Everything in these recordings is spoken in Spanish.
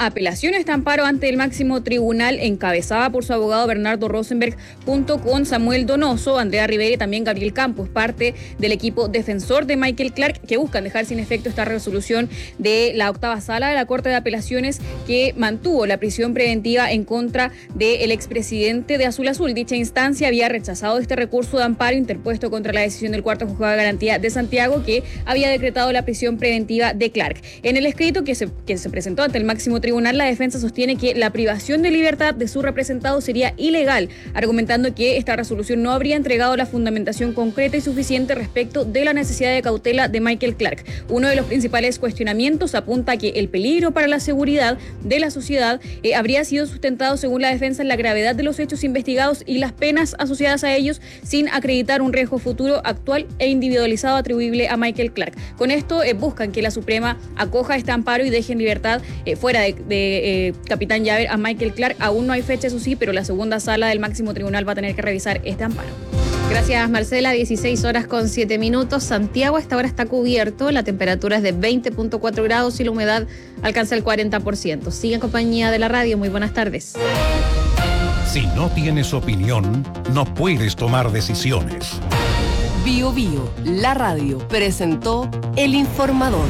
apelación a este amparo ante el máximo tribunal, encabezada por su abogado Bernardo Rosenberg, junto con Samuel Donoso, Andrea Rivera y también Gabriel Campos, parte del equipo defensor de Michael Clark, que buscan dejar sin efecto esta resolución de la octava sala de la Corte de Apelaciones, que mantuvo la prisión preventiva en contra del expresidente de Azul Azul. Dicha instancia había rechazado este recurso de amparo interpuesto contra la decisión del cuarto juzgado de garantía de Santiago, que había decretado la prisión preventiva de Clark. En el escrito que se presentó ante el máximo tribunal, la defensa sostiene que la privación de libertad de su representado sería ilegal, argumentando que esta resolución no habría entregado la fundamentación concreta y suficiente respecto de la necesidad de cautela de Michael Clark. Uno de los principales cuestionamientos apunta a que el peligro para la seguridad de la sociedad habría sido sustentado, según la defensa, en la gravedad de los hechos investigados y las penas asociadas a ellos, sin acreditar un riesgo futuro, actual e individualizado atribuible a Michael Clark. Con esto buscan que la Suprema acoja este amparo y deje en libertad fuera de Capitán Llaver a Michael Clark. Aún no hay fecha, eso sí, pero la segunda sala del máximo tribunal va a tener que revisar este amparo. Gracias, Marcela. 16:07. Santiago a esta hora está cubierto, la temperatura es de 20.4 grados y la humedad alcanza el 40%. Sigue en compañía de la radio. Muy buenas tardes. Si no tienes opinión, no puedes tomar decisiones. Bio Bio, la radio, presentó El Informador.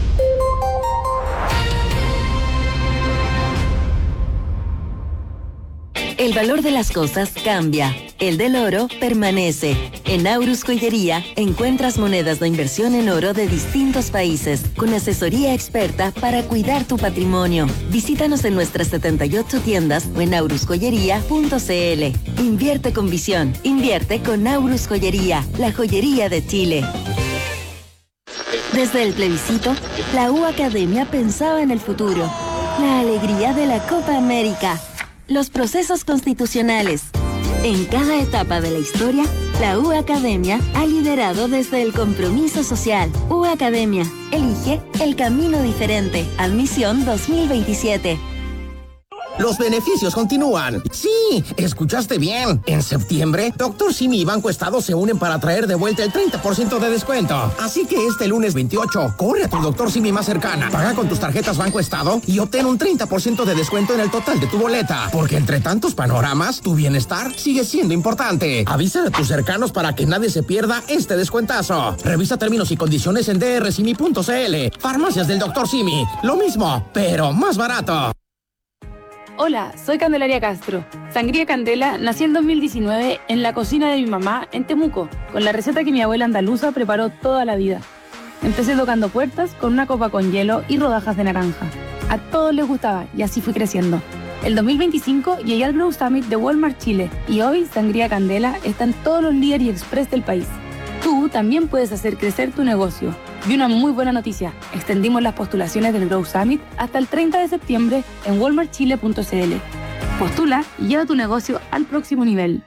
El valor de las cosas cambia. El del oro permanece. En Aurus Joyería encuentras monedas de inversión en oro de distintos países, con asesoría experta para cuidar tu patrimonio. Visítanos en nuestras 78 tiendas o en aurusjoyería.cl. Invierte con visión. Invierte con Aurus Joyería, la joyería de Chile. Desde el plebiscito, la U Academia pensaba en el futuro. La alegría de la Copa América. Los procesos constitucionales. En cada etapa de la historia, la U Academia ha liderado desde el compromiso social. U Academia, elige el camino diferente. Admisión 2027. Los beneficios continúan. Sí, escuchaste bien. En septiembre, Dr. Simi y Banco Estado se unen para traer de vuelta el 30% de descuento. Así que este lunes 28, corre a tu Dr. Simi más cercana, paga con tus tarjetas Banco Estado y obtén un 30% de descuento en el total de tu boleta. Porque entre tantos panoramas, tu bienestar sigue siendo importante. Avisa a tus cercanos para que nadie se pierda este descuentazo. Revisa términos y condiciones en drsimi.cl. Farmacias del Dr. Simi. Lo mismo, pero más barato. Hola, soy Candelaria Castro. Sangría Candela nací en 2019 en la cocina de mi mamá en Temuco, con la receta que mi abuela andaluza preparó toda la vida. Empecé tocando puertas con una copa con hielo y rodajas de naranja. A todos les gustaba y así fui creciendo. El 2025 llegué al Grow Summit de Walmart Chile y hoy Sangría Candela está en todos los líderes y express del país. Tú también puedes hacer crecer tu negocio. Y una muy buena noticia, extendimos las postulaciones del Grow Summit hasta el 30 de septiembre en walmartchile.cl. Postula y lleva tu negocio al próximo nivel.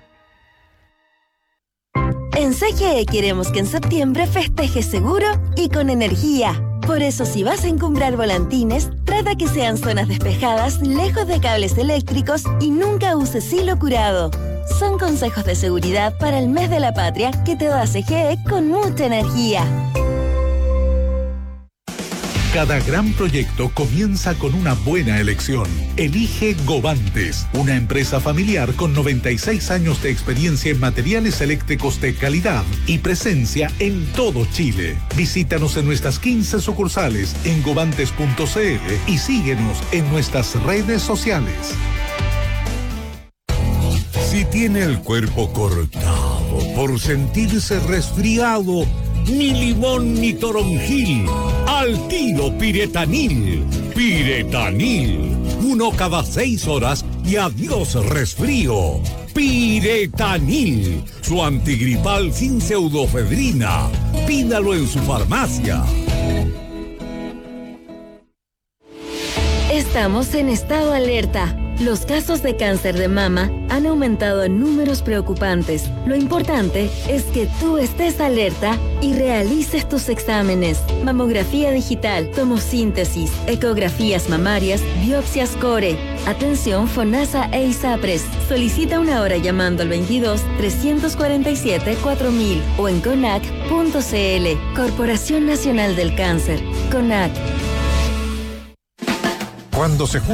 En CGE queremos que en septiembre festejes seguro y con energía. Por eso, si vas a encumbrar volantines, trata que sean zonas despejadas, lejos de cables eléctricos y nunca uses hilo curado. Son consejos de seguridad para el mes de la patria que te da CGE con mucha energía. Cada gran proyecto comienza con una buena elección. Elige Govantes, una empresa familiar con 96 años de experiencia en materiales eléctricos de calidad y presencia en todo Chile. Visítanos en nuestras 15 sucursales en govantes.cl y síguenos en nuestras redes sociales. Si tiene el cuerpo cortado por sentirse resfriado, ni limón ni toronjil, al tiro Piretanil. Piretanil, 1 cada 6 horas y adiós resfrío. Piretanil, su antigripal sin pseudofedrina. Pídalo en su farmacia. Estamos en estado alerta. Los casos de cáncer de mama han aumentado en números preocupantes. Lo importante es que tú estés alerta y realices tus exámenes. Mamografía digital, tomosíntesis, ecografías mamarias, biopsias core. Atención FONASA e ISAPRES. Solicita una hora llamando al 22-347-4000 o en CONAC.cl. Corporación Nacional del Cáncer. CONAC. Cuando se